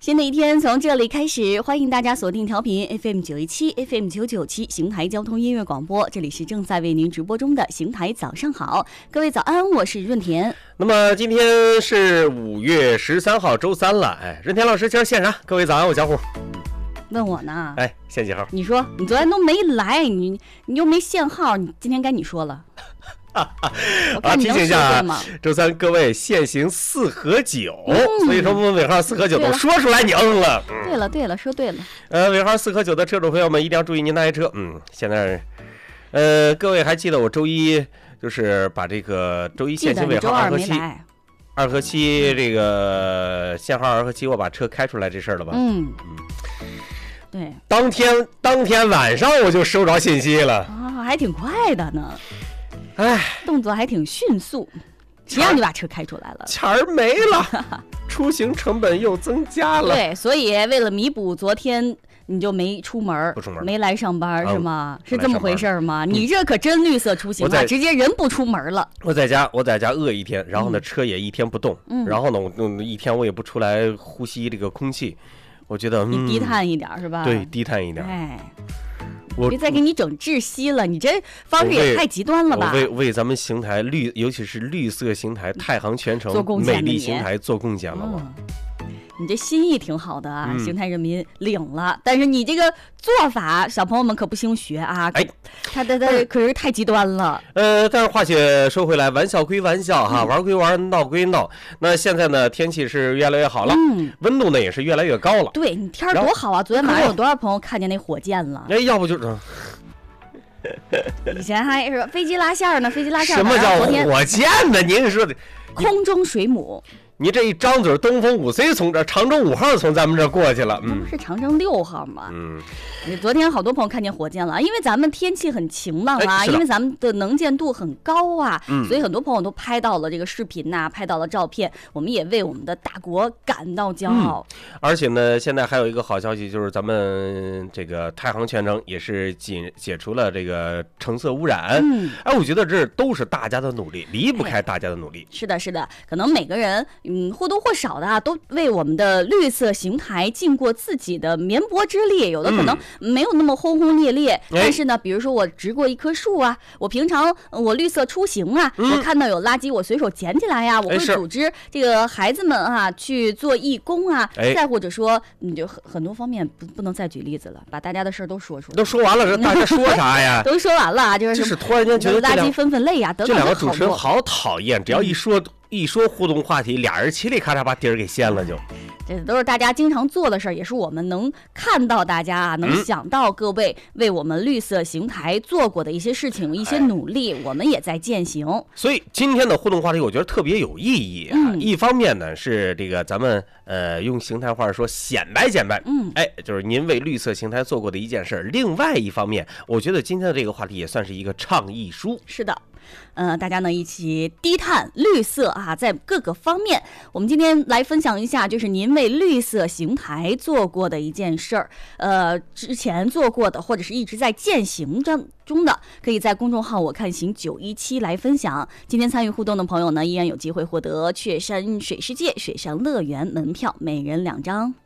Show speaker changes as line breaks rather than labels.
新的一天从这里开始，欢迎大家锁定调频 FM 917 FM 997邢台交通音乐广播，这里是正在为您直播中的邢台早上好，各位早安，我是润田。
那么今天是5月13号周三了，润田老师今儿线啥？各位早安，我小虎。
问我呢？
限几号？
你说你昨天都没来，你又没限号，你今天该你说了。
提醒一下周三各位限行4和9，所以说我们尾号4和9都说出来，你了。
对了，说对了。
尾号4和9的车主朋友们一定要注意您那台车。现在，各位还记得我周一就是把这个周一限行尾号2和7，2和7这个限号2和7，我把车开出来这事儿了吧？
对。
当天晚上我就收着信息了
啊，还挺快的呢。动作还挺迅速，谁让你把车开出来了？
钱儿没了，出行成本又增加了。
对，所以为了弥补昨天你就没出门，没来上班是吗？是这么回事吗？你这可真绿色出行啊，直接人不出门了。
我在家饿一天，然后呢车也一天不动，然后呢我一天我也不出来呼吸这个空气，我觉得
你低碳一点是吧？
对，低碳一点。
别再给你整窒息了，你这方式也太极端了吧！
为咱们邢台尤其是绿色邢台、太行全城美丽邢台做贡献了。
你这心意挺好的啊，邢台人民领了，但是你这个做法，小朋友们可不兴学啊！他可是太极端了。
但是话且说回来，玩笑归玩笑哈，玩归玩，闹归闹。那现在呢，天气是越来越好了，温度呢也是越来越高了。
对你天多好啊！昨天晚上有多少朋友看见那火箭了？
要不就是
以前还是飞机拉线呢，飞机拉线。
什么叫火箭呢？您说的
空中水母。
你这一张嘴，东风5C 从这长征5号从咱们这过去了，
不是长征6号吗？你昨天好多朋友看见火箭了，因为咱们天气很晴朗啊，因为咱们的能见度很高啊，所以很多朋友都拍到了这个视频呐，拍到了照片，我们也为我们的大国感到骄傲。
而且呢，现在还有一个好消息，就是咱们这个太行全城也是解除了这个橙色污染。我觉得这都是大家的努力，离不开大家的努力。
是的，可能每个人或多或少的都为我们的绿色邢台尽过自己的绵薄之力，有的可能没有那么轰轰烈烈，但是呢，比如说我植过一棵树啊，我平常我绿色出行啊，我看到有垃圾我随手捡起来呀，我会组织这个孩子们啊去做义工啊，再或者说你就很多方面不能再举例子了，把大家的事都说出来。
都说完了，大家说啥呀？
都说完了啊，就是
突然间觉得
垃圾分类呀，等等。
这两个主持人好讨厌，只要一说互动话题，俩人嘁里咔嚓把底儿给掀了就。
这都是大家经常做的事儿，也是我们能看到大家啊，能想到各位为我们绿色邢台做过的一些事情、一些努力，我们也在践行。
所以今天的互动话题，我觉得特别有意义啊。一方面呢是这个咱们用邢台话说显摆，就是您为绿色邢台做过的一件事。另外一方面，我觉得今天的这个话题也算是一个倡议书。
是的。大家呢一起低碳绿色啊，在各个方面，我们今天来分享一下，就是您为绿色邢台做过的一件事儿，之前做过的或者是一直在践行中的，可以在公众号我看行917来分享。今天参与互动的朋友呢，依然有机会获得雀山水世界水上乐园门票，每人2张。